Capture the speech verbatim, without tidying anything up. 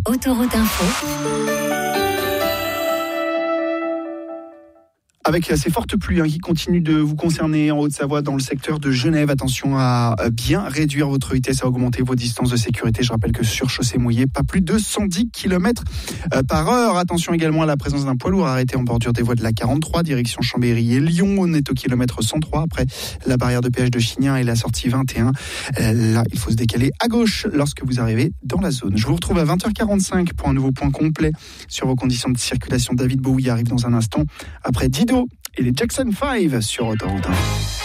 Autoroute Info. Avec ces fortes pluies hein, qui continuent de vous concerner en Haute-Savoie dans le secteur de Genève, attention à bien réduire votre vitesse, à augmenter vos distances de sécurité. Je rappelle que sur chaussée mouillée, pas plus de cent dix kilomètres par heure. Attention également à la présence d'un poids lourd arrêté en bordure des voies de la quarante-trois, direction Chambéry et Lyon. On est au kilomètre cent trois après la barrière de péage de Chignin et la sortie vingt et un. Là, il faut se décaler à gauche lorsque vous arrivez dans la zone. Je vous retrouve à vingt heures quarante-cinq pour un nouveau point complet sur vos conditions de circulation. David Bowie arrive dans un instant après Dido et les Jackson five sur Autoroute.